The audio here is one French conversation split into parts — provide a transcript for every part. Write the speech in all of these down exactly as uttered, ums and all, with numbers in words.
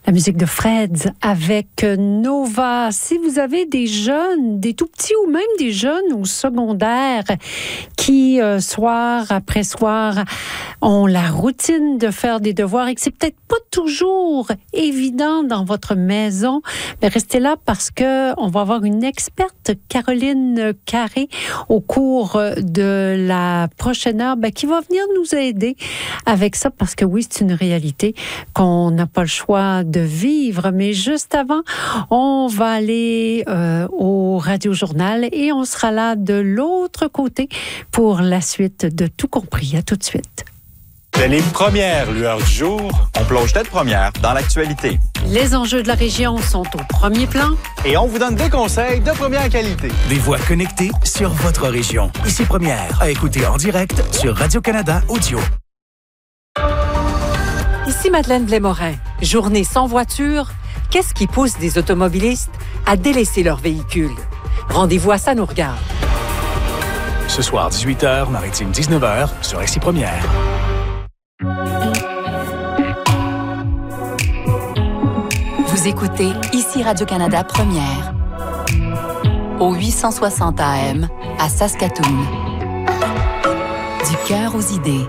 La musique de Fred avec Nova. Si vous avez des jeunes, des tout petits ou même des jeunes au secondaire qui, euh, soir après soir, ont la routine de faire des devoirs et que c'est peut-être pas toujours évident dans votre maison, mais restez là parce que on va avoir une experte, Caroline Carré, au cours de la prochaine heure, ben, qui va venir nous aider avec ça parce que oui, c'est une réalité qu'on n'a pas le choix de vivre. Mais juste avant, on va aller euh, au Radio-Journal et on sera là de l'autre côté pour la suite de Tout compris. À tout de suite. Dès les premières lueurs du jour, on plonge tête première dans l'actualité. Les enjeux de la région sont au premier plan. Et on vous donne des conseils de première qualité. Des voix connectées sur votre région. Ici Première, à écouter en direct sur Radio-Canada Audio. Ici Madeleine Blais-Morin. Journée sans voiture, qu'est-ce qui pousse des automobilistes à délaisser leur véhicule? Rendez-vous à Ça nous regarde. Ce soir, dix-huit heures, Maritime dix-neuf heures, sur Ici Première. Vous écoutez Ici Radio-Canada Première, au huit cent soixante A M à Saskatoon. Du cœur aux idées.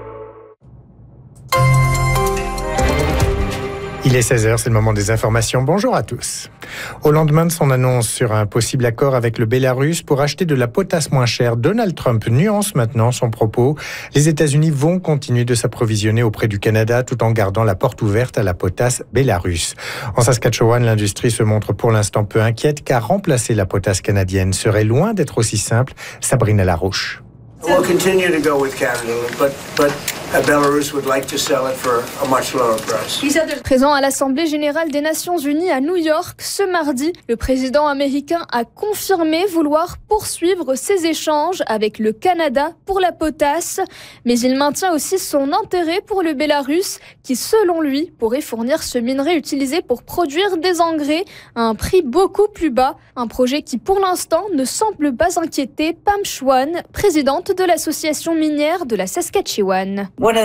Il est seize heures, c'est le moment des informations. Bonjour à tous. Au lendemain de son annonce sur un possible accord avec le Bélarus pour acheter de la potasse moins chère, Donald Trump nuance maintenant son propos. Les États-Unis vont continuer de s'approvisionner auprès du Canada tout en gardant la porte ouverte à la potasse bélarusse. En Saskatchewan, l'industrie se montre pour l'instant peu inquiète car remplacer la potasse canadienne serait loin d'être aussi simple. Sabrina Larouche. We'll continue to go with Canada, but but Belarus would like to sell it for a much lower price. Présent à l'Assemblée générale des Nations unies à New York ce mardi, le président américain a confirmé vouloir poursuivre ses échanges avec le Canada pour la potasse, mais il maintient aussi son intérêt pour le Bélarus, qui selon lui pourrait fournir ce minerai utilisé pour produire des engrais à un prix beaucoup plus bas, un projet qui pour l'instant ne semble pas inquiéter Pam Schwann, présidente de l'association minière de la Saskatchewan.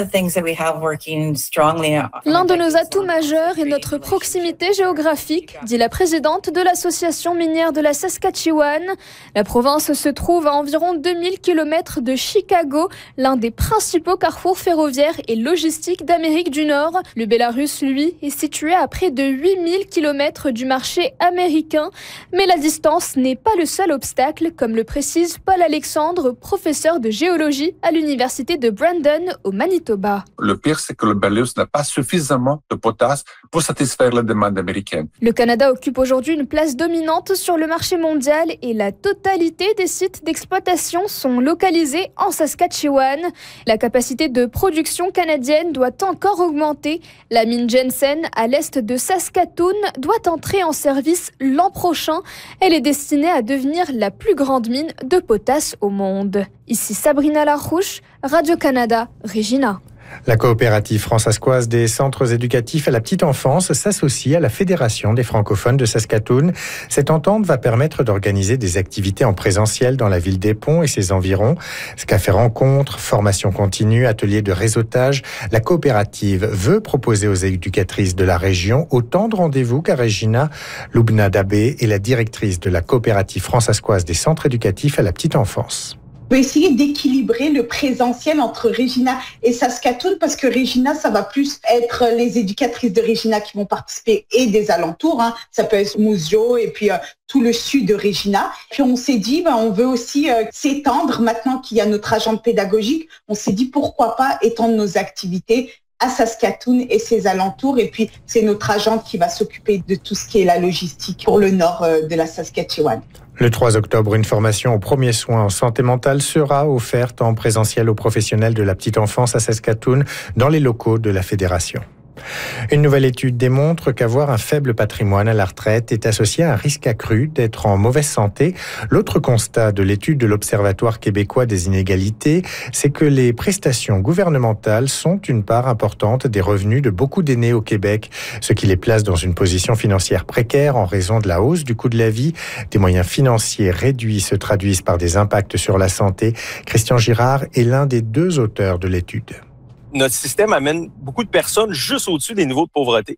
L'un de nos atouts majeurs est notre proximité géographique, dit la présidente de l'association minière de la Saskatchewan. La province se trouve à environ deux mille kilomètres de Chicago, l'un des principaux carrefours ferroviaires et logistiques d'Amérique du Nord. Le Bélarus, lui, est situé à près de huit mille kilomètres du marché américain. Mais la distance n'est pas le seul obstacle, comme le précise Paul Alexandre, professeur de géologie à l'université de Brandon au Manitoba. Le pire, c'est que le Bélarus n'a pas suffisamment de potasse pour satisfaire la demande américaine. Le Canada occupe aujourd'hui une place dominante sur le marché mondial et la totalité des sites d'exploitation sont localisés en Saskatchewan. La capacité de production canadienne doit encore augmenter. La mine Jensen, à l'est de Saskatoon, doit entrer en service l'an prochain. Elle est destinée à devenir la plus grande mine de potasse au monde. Ici Sabrina Larouche, Radio-Canada, Regina. La coopérative fransaskoise des centres éducatifs à la petite enfance s'associe à la Fédération des francophones de Saskatoon. Cette entente va permettre d'organiser des activités en présentiel dans la ville des Ponts et ses environs. Café rencontres, formation continue, ateliers de réseautage. La coopérative veut proposer aux éducatrices de la région autant de rendez-vous qu'à Regina. Lubna Dabé est la directrice de la coopérative fransaskoise des centres éducatifs à la petite enfance. On va essayer d'équilibrer le présentiel entre Regina et Saskatoon parce que Regina, ça va plus être les éducatrices de Regina qui vont participer et des alentours. Hein. Ça peut être Mooseo et puis euh, tout le sud de Regina. Puis on s'est dit, ben, on veut aussi euh, s'étendre maintenant qu'il y a notre agente pédagogique. On s'est dit pourquoi pas étendre nos activités à Saskatoon et ses alentours. Et puis, c'est notre agente qui va s'occuper de tout ce qui est la logistique pour le nord euh, de la Saskatchewan. Le trois octobre, une formation aux premiers soins en santé mentale sera offerte en présentiel aux professionnels de la petite enfance à Saskatoon dans les locaux de la Fédération. Une nouvelle étude démontre qu'avoir un faible patrimoine à la retraite est associé à un risque accru d'être en mauvaise santé. L'autre constat de l'étude de l'Observatoire québécois des inégalités, c'est que les prestations gouvernementales sont une part importante des revenus de beaucoup d'aînés au Québec, ce qui les place dans une position financière précaire en raison de la hausse du coût de la vie. Des moyens financiers réduits se traduisent par des impacts sur la santé. Christian Girard est l'un des deux auteurs de l'étude. Notre système amène beaucoup de personnes juste au-dessus des niveaux de pauvreté.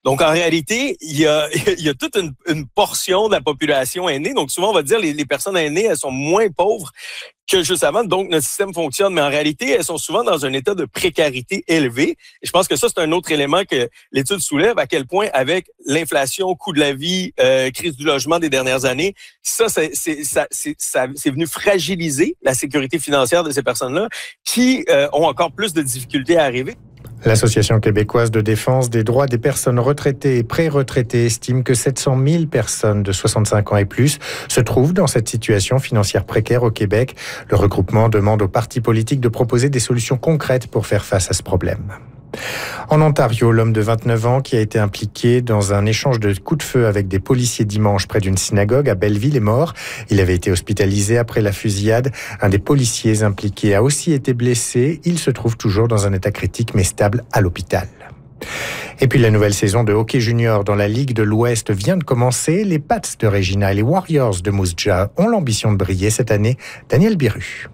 Donc, en réalité, il y a, il y a toute une, une portion de la population aînée. Donc, souvent, on va dire les, les personnes aînées, elles sont moins pauvres que juste avant. Donc, notre système fonctionne. Mais en réalité, elles sont souvent dans un état de précarité élevé. Et je pense que ça, c'est un autre élément que l'étude soulève, à quel point, avec l'inflation, coût de la vie, euh, crise du logement des dernières années, ça, c'est, c'est, ça, c'est, ça, c'est venu fragiliser la sécurité financière de ces personnes-là qui euh, ont encore plus de difficultés à arriver. L'Association québécoise de défense des droits des personnes retraitées et pré-retraitées estime que sept cent mille personnes de soixante-cinq ans et plus se trouvent dans cette situation financière précaire au Québec. Le regroupement demande aux partis politiques de proposer des solutions concrètes pour faire face à ce problème. En Ontario, l'homme de vingt-neuf ans qui a été impliqué dans un échange de coups de feu avec des policiers dimanche près d'une synagogue à Belleville est mort. Il avait été hospitalisé après la fusillade. Un des policiers impliqués a aussi été blessé. Il se trouve toujours dans un état critique mais stable à l'hôpital. Et puis la nouvelle saison de hockey junior dans la Ligue de l'Ouest vient de commencer. Les Pats de Regina et les Warriors de Moose Jaw ont l'ambition de briller cette année. Daniel Biru.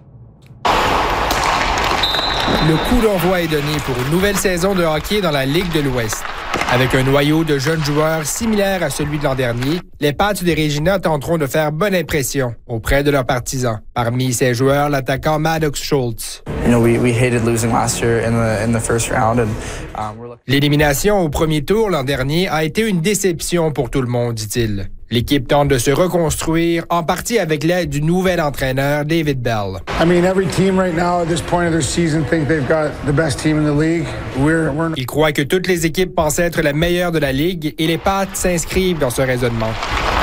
Le coup d'envoi est donné pour une nouvelle saison de hockey dans la Ligue de l'Ouest. Avec un noyau de jeunes joueurs similaire à celui de l'an dernier, les Pats de Regina tenteront de faire bonne impression auprès de leurs partisans. Parmi ces joueurs, l'attaquant Maddox Schultz. L'élimination au premier tour l'an dernier a été une déception pour tout le monde, dit-il. L'équipe tente de se reconstruire, en partie avec l'aide du nouvel entraîneur David Bell. I mean, every team right now at this point of their season think they've got the best team in the league. We're, we're... Il croit que toutes les équipes pensent être la meilleure de la ligue et les Pats s'inscrivent dans ce raisonnement.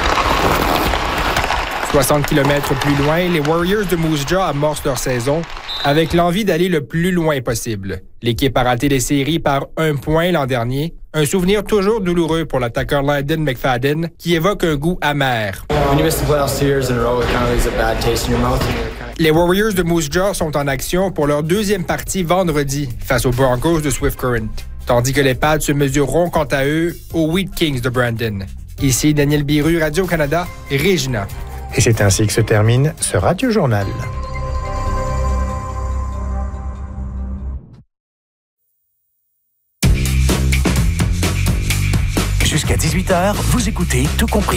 soixante kilomètres plus loin, les Warriors de Moose Jaw amorcent leur saison avec l'envie d'aller le plus loin possible. L'équipe a raté les séries par un point l'an dernier. Un souvenir toujours douloureux pour l'attaqueur Landon McFadden qui évoque un goût amer. Les Warriors de Moose Jaw sont en action pour leur deuxième partie vendredi face aux Broncos de Swift Current, tandis que les Pats se mesureront quant à eux aux Wheat Kings de Brandon. Ici Daniel Biru, Radio-Canada, Regina. Et c'est ainsi que se termine ce Radio Journal. Jusqu'à dix-huit heures, vous écoutez Tout compris.